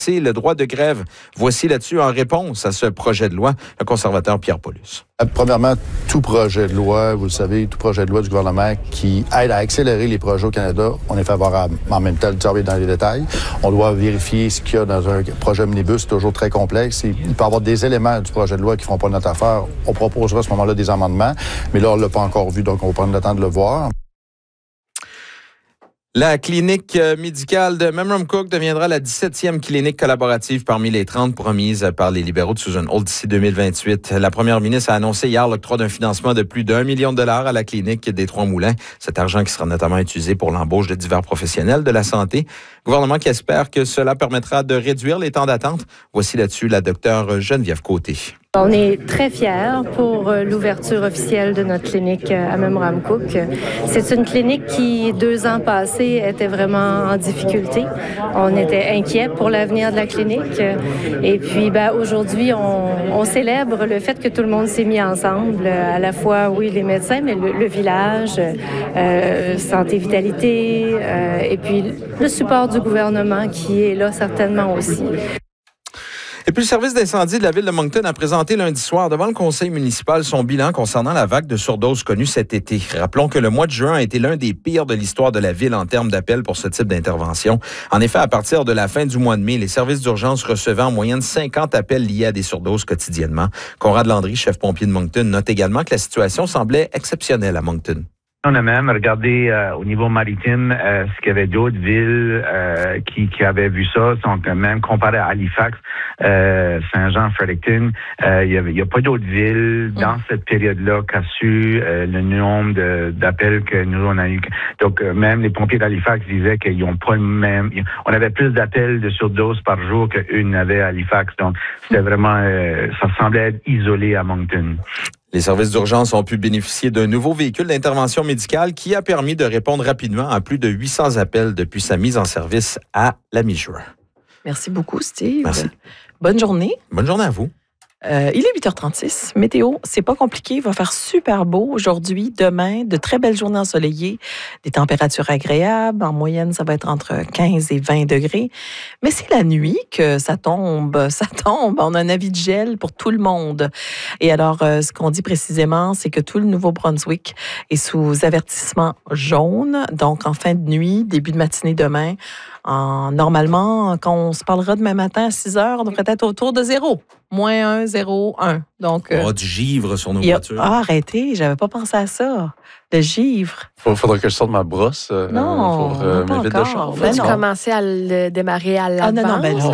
le droit de grève. Voici là-dessus en réponse à ce projet de loi, le conservateur Pierre Paulus. Premièrement, tout projet de loi, vous le savez, tout projet de loi du gouvernement qui aide à accélérer les projets au Canada, on est favorable. Mais en même temps, le job est dans les détails. On doit vérifier ce qu'il y a dans un projet omnibus, c'est toujours très complexe. Il peut y avoir des éléments du projet de loi qui ne font pas notre affaire. On proposera à ce moment-là des amendements, mais là, on ne l'a pas encore vu, donc on va prendre le temps de le voir. La clinique médicale de Memram Cook deviendra la 17e clinique collaborative parmi les 30 promises par les libéraux de Susan Holt d'ici 2028. La première ministre a annoncé hier l'octroi d'un financement de plus d'1 million de dollars à la clinique des Trois-Moulins. Cet argent qui sera notamment utilisé pour l'embauche de divers professionnels de la santé. Gouvernement qui espère que cela permettra de réduire les temps d'attente. Voici là-dessus la docteure Geneviève Côté. On est très fiers pour l'ouverture officielle de notre clinique à Memram Cook. C'est une clinique qui, 2 ans passés, était vraiment en difficulté. On était inquiets pour l'avenir de la clinique. Et puis, aujourd'hui, on célèbre le fait que tout le monde s'est mis ensemble. À la fois, oui, les médecins, mais le village, santé, vitalité, et puis le support du gouvernement qui est là certainement aussi. Et puis, le service d'incendie de la ville de Moncton a présenté lundi soir devant le conseil municipal son bilan concernant la vague de surdose connue cet été. Rappelons que le mois de juin a été l'un des pires de l'histoire de la ville en termes d'appels pour ce type d'intervention. En effet, à partir de la fin du mois de mai, les services d'urgence recevaient en moyenne 50 appels liés à des surdoses quotidiennement. Conrad Landry, chef pompier de Moncton, note également que la situation semblait exceptionnelle à Moncton. On a même regardé au niveau maritime ce qu'il y avait d'autres villes qui avaient vu ça. Donc, même comparé à Halifax, Saint-Jean, Fredericton, il n'y a pas d'autres villes dans cette période-là qui a su le nombre d'appels que nous, on a eu. Donc, même les pompiers d'Halifax disaient qu'ils n'ont pas le même... On avait plus d'appels de surdose par jour qu'une n'avait à Halifax. Donc, c'était vraiment... ça semblait être isolé à Moncton. Les services d'urgence ont pu bénéficier d'un nouveau véhicule d'intervention médicale qui a permis de répondre rapidement à plus de 800 appels depuis sa mise en service à la mi-juin. Merci beaucoup, Steve. Merci. Bonne journée. Bonne journée à vous. Il est 8h36. Météo, c'est pas compliqué. Il va faire super beau aujourd'hui, demain. De très belles journées ensoleillées. Des températures agréables. En moyenne, ça va être entre 15 et 20 degrés. Mais c'est la nuit que ça tombe. Ça tombe. On a un avis de gel pour tout le monde. Et alors, ce qu'on dit précisément, c'est que tout le Nouveau-Brunswick est sous avertissement jaune. Donc, en fin de nuit, début de matinée demain, normalement, quand on se parlera demain matin à 6 heures, on devrait être autour de 0. -1, 0, 1. Donc, du givre sur nos voitures. Arrêtez, j'avais pas pensé à ça. Le givre. Faudrait que je sorte ma brosse non, pour pas mes vides de char. Faut-tu commencer à le démarrer à l'avance?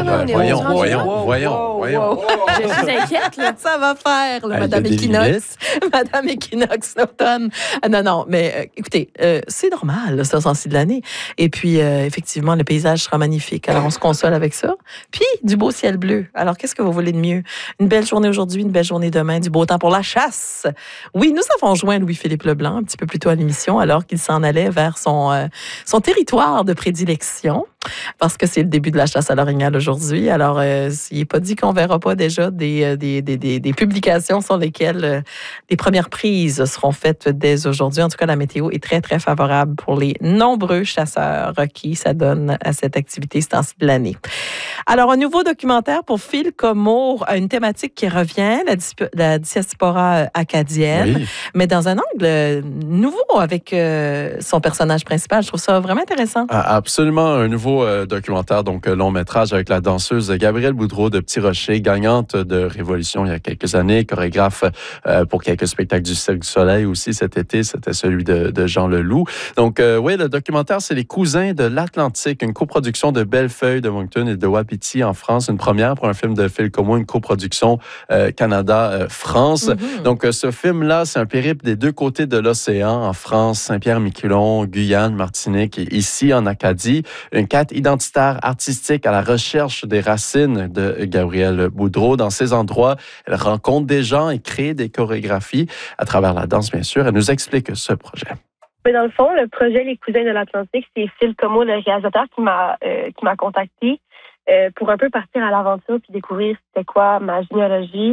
Voyons. Je suis inquiète, là. Ça va faire, Madame Equinox. Madame Equinox d'automne. Non, mais écoutez, c'est normal, c'est le sens de l'année. Et puis, effectivement, le paysage sera magnifique. Alors, on se console avec ça. Puis, du beau ciel bleu. Alors, qu'est-ce que vous voulez de mieux? Une belle journée aujourd'hui, une belle journée demain, du beau temps pour la chasse. Oui, nous avons joint Louis-Philippe Leblanc un petit peu plus tôt à l'émission, alors qu'il s'en allait vers son territoire de prédilection, parce que c'est le début de la chasse à l'orignal aujourd'hui. Alors, il n'est pas dit qu'on ne verra pas déjà des publications sur lesquelles les premières prises seront faites dès aujourd'hui. En tout cas, la météo est très, très favorable pour les nombreux chasseurs qui s'adonnent à cette activité ce temps-ci de l'année. Alors, un nouveau documentaire pour Phil Comeau, une thématique qui revient, la diaspora acadienne, mais dans un angle nouveau avec son personnage principal. Je trouve ça vraiment intéressant. Absolument, un nouveau documentaire, donc long métrage avec la danseuse Gabrielle Boudreau de Petit Rocher, gagnante de Révolution il y a quelques années, chorégraphe pour quelques spectacles du Cirque du Soleil aussi cet été, c'était celui de Jean Leloup. Donc le documentaire, c'est Les Cousins de l'Atlantique, une coproduction de Bellefeuille, de Moncton et de Wapiti en France, une première pour un film de Phil Comeau, une coproduction Canada-France. Donc ce film-là, c'est un périple des deux côtés de l'océan, en France, Saint-Pierre-Miquelon, Guyane, Martinique et ici en Acadie. Une quête identitaire artistique à la recherche des racines de Gabrielle Boudreau. Dans ces endroits, elle rencontre des gens et crée des chorégraphies à travers la danse, bien sûr. Elle nous explique ce projet. Mais dans le fond, le projet Les Cousins de l'Atlantique, c'est Phil Comeau, le réalisateur, qui m'a contacté pour un peu partir à l'aventure puis découvrir c'était quoi ma généalogie,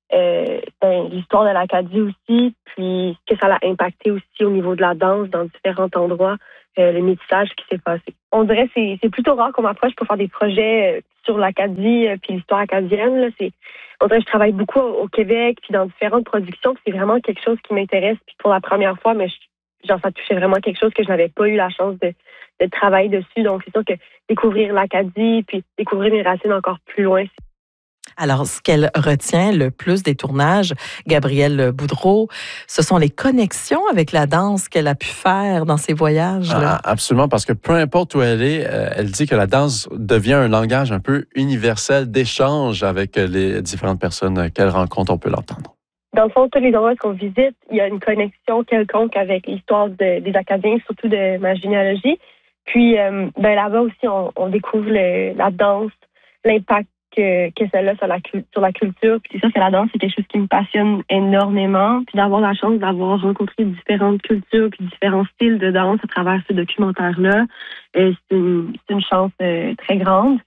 l'histoire de l'Acadie aussi, puis ce que ça a impacté aussi au niveau de la danse dans différents endroits, le métissage qui s'est passé. On dirait que c'est plutôt rare qu'on m'approche pour faire des projets sur l'Acadie puis l'histoire acadienne. Là. On dirait que je travaille beaucoup au Québec puis dans différentes productions, puis c'est vraiment quelque chose qui m'intéresse. Puis pour la première fois, mais ça touchait vraiment quelque chose que je n'avais pas eu la chance de travailler dessus. Donc c'est sûr que découvrir l'Acadie puis découvrir mes racines encore plus loin. Alors, ce qu'elle retient le plus des tournages, Gabrielle Boudreau, ce sont les connexions avec la danse qu'elle a pu faire dans ses voyages. Là. Absolument, parce que peu importe où elle est, elle dit que la danse devient un langage un peu universel d'échange avec les différentes personnes qu'elle rencontre, on peut l'entendre. Dans le fond, tous les endroits qu'on visite, il y a une connexion quelconque avec l'histoire des Acadiens, surtout de ma généalogie. Puis, là-bas aussi, on découvre la danse, l'impact que celle-là sur la culture. Puis c'est sûr que la danse, c'est quelque chose qui me passionne énormément. Puis d'avoir la chance d'avoir rencontré différentes cultures puis différents styles de danse à travers ce documentaire-là, c'est une chance très grande.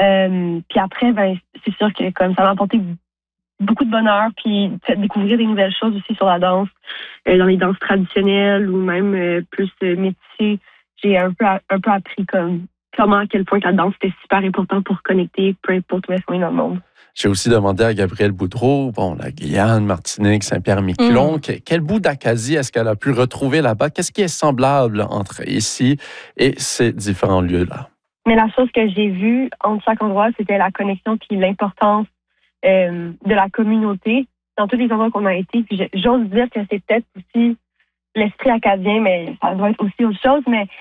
Puis après, c'est sûr que comme ça m'a apporté beaucoup de bonheur, puis découvrir des nouvelles choses aussi sur la danse, dans les danses traditionnelles ou même plus métissées. J'ai un peu appris comment à quel point la danse était super important pour connecter, peu importe où est-ce qu'on est dans le monde. J'ai aussi demandé à Gabrielle Boudreau, la Guyane, Martinique, Saint-Pierre-Miquelon, quel bout d'Acadie est-ce qu'elle a pu retrouver là-bas? Qu'est-ce qui est semblable entre ici et ces différents lieux-là? Mais la chose que j'ai vue entre chaque endroit, c'était la connexion puis l'importance de la communauté dans tous les endroits qu'on a été. Puis j'ose dire que c'est peut-être aussi l'esprit acadien, mais ça doit être aussi autre chose, mais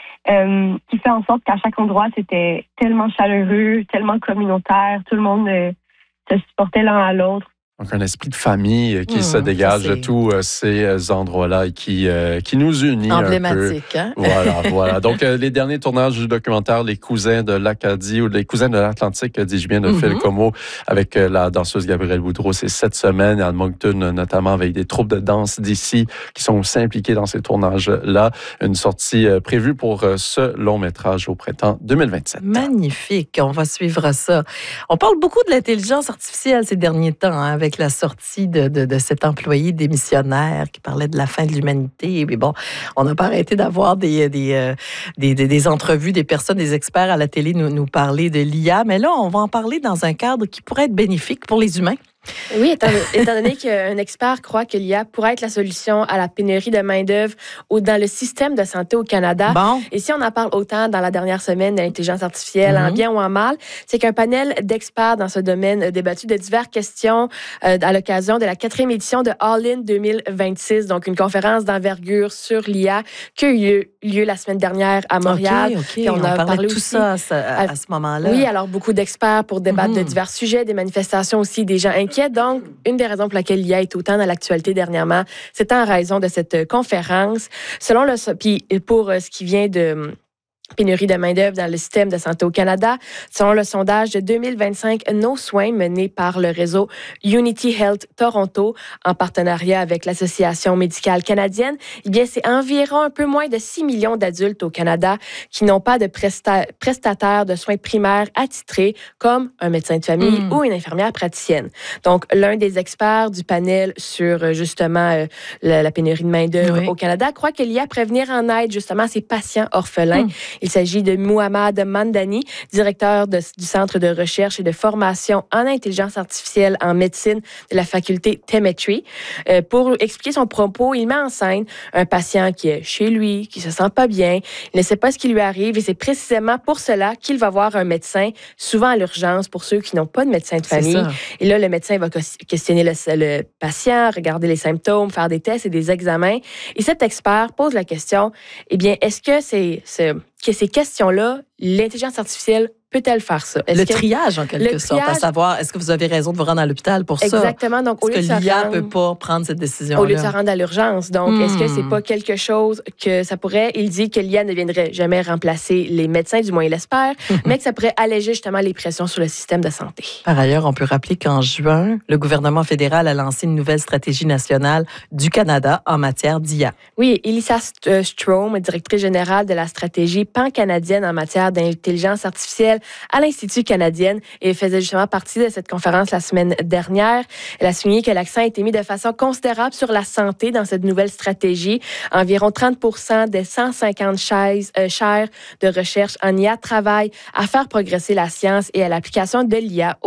qui fait en sorte qu'à chaque endroit, c'était tellement chaleureux, tellement communautaire, tout le monde se supportait l'un à l'autre. Donc, un esprit de famille qui se dégage de tous ces endroits-là et qui nous unit emblématique, un peu. Hein? Voilà. Donc, les derniers tournages du documentaire Les Cousins de l'Acadie ou Les Cousins de l'Atlantique, dis-je bien, de Phil Comeau, avec la danseuse Gabrielle Boudreau. C'est cette semaine à Moncton, notamment avec des troupes de danse d'ici qui sont aussi impliquées dans ces tournages-là. Une sortie prévue pour ce long métrage au printemps 2027. Magnifique. On va suivre ça. On parle beaucoup de l'intelligence artificielle ces derniers temps, hein, avec la sortie de cet employé démissionnaire qui parlait de la fin de l'humanité. Mais bon, on n'a pas arrêté d'avoir des entrevues, des personnes, des experts à la télé nous parler de l'IA. Mais là, on va en parler dans un cadre qui pourrait être bénéfique pour les humains. Oui, étant donné qu'un expert croit que l'IA pourrait être la solution à la pénurie de main-d'œuvre ou dans le système de santé au Canada. Bon. Et si on en parle autant dans la dernière semaine de l'intelligence artificielle, en bien ou en mal, c'est qu'un panel d'experts dans ce domaine a débattu de diverses questions à l'occasion de la 4e édition de All In 2026, donc une conférence d'envergure sur l'IA qui a eu lieu la semaine dernière à Montréal. OK. On a parlé de tout ça à ce moment-là. Oui, alors beaucoup d'experts pour débattre de divers sujets, des manifestations aussi, des gens inquiets. Donc, une des raisons pour laquelle l'IA est autant dans l'actualité dernièrement, c'est en raison de cette conférence. Puis pour ce qui vient de pénurie de main-d'œuvre dans le système de santé au Canada. Selon le sondage de 2025 Nos Soins mené par le réseau Unity Health Toronto en partenariat avec l'Association médicale canadienne, eh bien, c'est environ un peu moins de 6 millions d'adultes au Canada qui n'ont pas de prestataire de soins primaires attitrés comme un médecin de famille ou une infirmière praticienne. Donc, l'un des experts du panel sur justement la pénurie de main-d'œuvre au Canada croit qu'il y a à prévenir en aide justement ces patients orphelins. Il s'agit de Mouhammad Mandani, directeur du Centre de recherche et de formation en intelligence artificielle en médecine de la faculté Temetry. Pour expliquer son propos, il met en scène un patient qui est chez lui, qui se sent pas bien, il ne sait pas ce qui lui arrive et c'est précisément pour cela qu'il va voir un médecin, souvent à l'urgence pour ceux qui n'ont pas de médecin de famille. Et là, le médecin va questionner le patient, regarder les symptômes, faire des tests et des examens. Et cet expert pose la question, eh bien, est-ce que ces questions-là, l'intelligence artificielle peut-elle faire ça? Triage, en quelque sorte, à savoir, est-ce que vous avez raison de vous rendre à l'hôpital pour ça? Exactement. Donc, au lieu que l'IA ne peut pas prendre cette décision-là. Au lieu de se rendre à l'urgence. Donc, est-ce que c'est pas quelque chose que ça pourrait... Il dit que l'IA ne viendrait jamais remplacer les médecins, du moins il l'espère, mais que ça pourrait alléger justement les pressions sur le système de santé. Par ailleurs, on peut rappeler qu'en juin, le gouvernement fédéral a lancé une nouvelle stratégie nationale du Canada en matière d'IA. Oui, Elissa Strom, directrice générale de la stratégie pan-canadienne en matière d'intelligence artificielle, artificielle à l'Institut canadien et faisait justement partie de cette conférence la semaine dernière. Elle a souligné que l'accent a été mis de façon considérable sur la santé dans cette nouvelle stratégie. Environ 30% des 150 chaires de recherche en IA travaillent à faire progresser la science et à l'application de l'IA